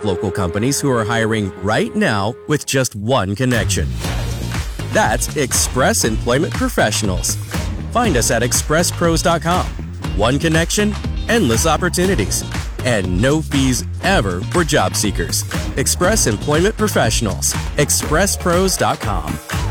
local companies who are hiring right now with just one connection. That's Express Employment Professionals. Find us at expresspros.com. One connection, endless opportunities, and no fees ever for job seekers. Express Employment Professionals. expresspros.com.